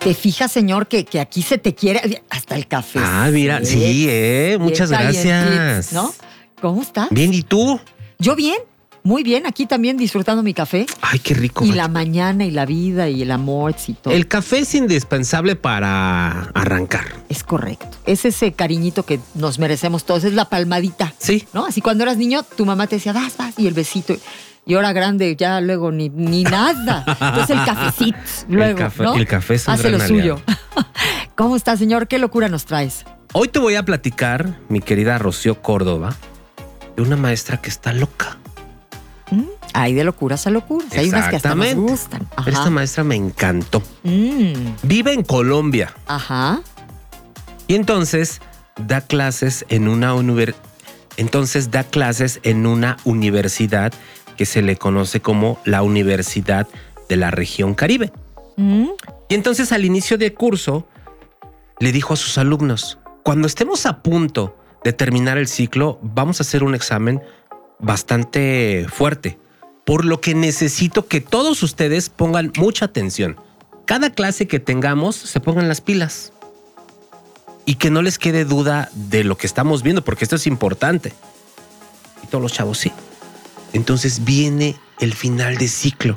Te fijas, señor, que aquí se te quiere hasta el café. Ah, mira, sí, muchas gracias. ¿No? ¿Cómo estás? Bien, ¿y tú? Yo bien, muy bien. Aquí también disfrutando mi café. Ay, qué rico. Y la mañana y la vida y el amor y todo. El café es indispensable para arrancar. Es correcto. Es ese cariñito que nos merecemos todos. Es la palmadita. Sí. ¿No? Así cuando eras niño, tu mamá te decía, vas, y el besito. Y ahora grande, ya luego ni nada. Entonces el cafecito, luego, ¿no? El café es un hace gran lo aliado. suyo. ¿Cómo está, señor? ¿Qué locura nos traes? Hoy te voy a platicar, mi querida Rocío Córdoba, de una maestra que está loca. Hay de locuras a locuras. Hay unas que hasta nos gustan. Ajá. Esta maestra me encantó. Vive en Colombia. Ajá. Y entonces da clases en una universidad que se le conoce como la Universidad de la Región Caribe. Y entonces al inicio de curso le dijo a sus alumnos, cuando estemos a punto de terminar el ciclo, vamos a hacer un examen bastante fuerte, por lo que necesito que todos ustedes pongan mucha atención. Cada clase que tengamos se pongan las pilas y que no les quede duda de lo que estamos viendo, porque esto es importante. Y todos los chavos, sí. Entonces viene el final de ciclo.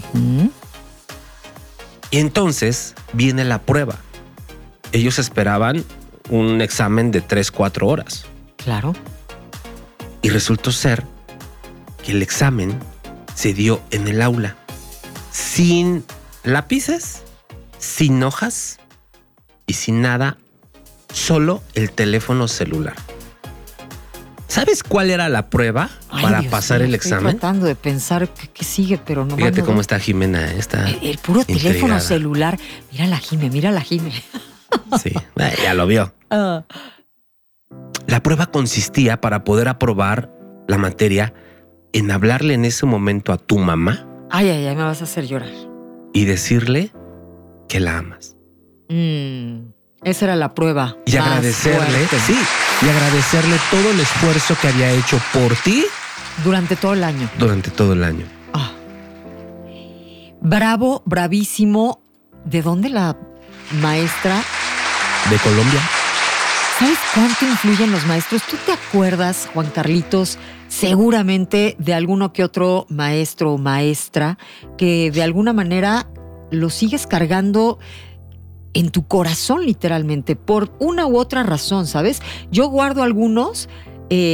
Y entonces viene la prueba. Ellos esperaban un examen de 3-4 horas. Claro. Y resultó ser que el examen se dio en el aula, sin lápices, sin hojas y sin nada, solo el teléfono celular. ¿Sabes cuál era la prueba para Dios pasar mío, el examen? Estoy tratando de pensar qué sigue, pero no. Fíjate cómo está Jimena. Está el puro teléfono intrigada. celular. Mira la Jime. Sí, ya lo vio. La prueba consistía, para poder aprobar la materia, en hablarle en ese momento a tu mamá. Ay, me vas a hacer llorar. Y decirle que la amas. Esa era la prueba. Y agradecerle, sí, y agradecerle todo el esfuerzo que había hecho por ti durante todo el año. Durante todo el año. Bravo, bravísimo. ¿De dónde la maestra? De Colombia. ¿Sabes cuánto influyen los maestros? ¿Tú te acuerdas, Juan Carlitos, seguramente de alguno que otro maestro o maestra que de alguna manera lo sigues cargando en tu corazón, literalmente, por una u otra razón, ¿sabes? Yo guardo algunos